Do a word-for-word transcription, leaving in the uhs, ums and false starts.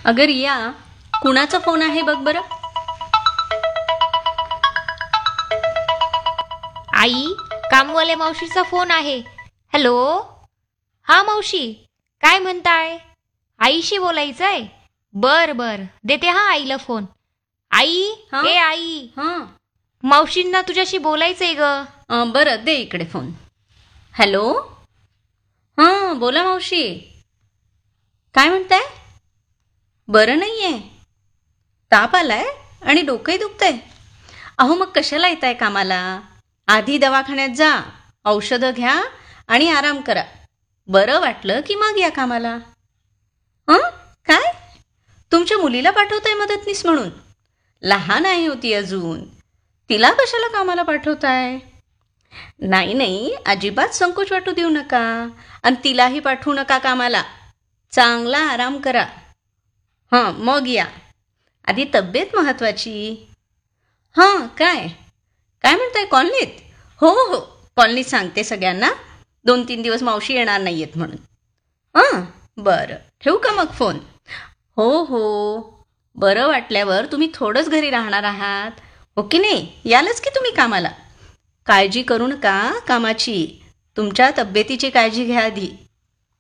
अगं रिया, कुणाचा फोन आहे बघ बरं. आई, कामवाल्या मावशीचा फोन आहे. हॅलो. हा मावशी, काय म्हणताय? आईशी बोलायचंय? बर बर, देते हा आईला फोन. आई, हा? ए आई, हां मावशींना तुझ्याशी बोलायचंय ग. अं, बरं दे इकडे फोन. हॅलो. हां बोला मावशी, काय म्हणताय? बरं नाही आहे, ताप आलाय आणि डोकंही दुखतंय. अहो मग कशाला येताय कामाला? आधी दवाखान्यात जा, औषधं घ्या आणि आराम करा. बरं वाटलं की मग या कामाला. हं काय? तुमच्या मुलीला पाठवताय मदतनीस म्हणून? लहान आहे होती अजून, तिला कशाला कामाला पाठवताय? नाही नाही, अजिबात संकोच वाटू देऊ नका आणि तिलाही पाठवू नका कामाला. चांगला आराम करा. हां मग या. आधी तब्येत महत्वाची. हां काय काय म्हणताय, कॉलनीत? हो हो, कॉलनीत सांगते सगळ्यांना दोन तीन दिवस मावशी येणार नाही आहेत म्हणून. हां बरं, ठेवू का मग फोन? हो हो, बरं वाटल्यावर तुम्ही थोडंच घरी राहणार आहात, हो की नाही? यालच की तुम्ही कामाला. काळजी करू नका कामाची, तुमच्या तब्येतीची काळजी घ्या आधी.